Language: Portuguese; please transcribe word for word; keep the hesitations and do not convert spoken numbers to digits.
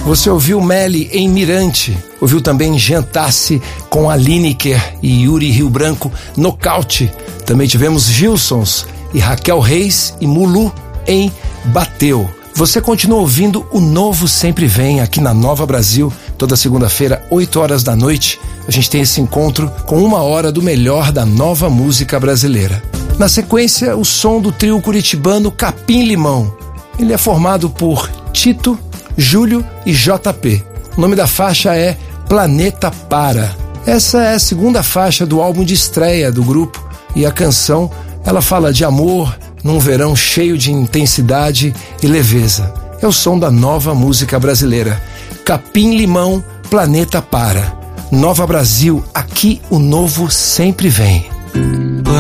Você ouviu Melly em Mirante, ouviu também Jantasse com a Lineker e Yuri Rio Branco, Nocaute. Também tivemos Gilsons e Raquel Reis e Mulu em Bateu. Você continua ouvindo o Novo Sempre Vem aqui na Nova Brasil, toda segunda-feira, oito horas da noite. A gente tem esse encontro com uma hora do melhor da nova música brasileira. Na sequência, o som do trio curitibano Capim Limão. Ele é formado por Tito, Júlio e J P. O nome da faixa é Planeta Para. Essa é a segunda faixa do álbum de estreia do grupo e a canção, ela fala de amor num verão cheio de intensidade e leveza. É o som da nova música brasileira. Capim Limão, Planeta Para. Nova Brasil, aqui o novo sempre vem.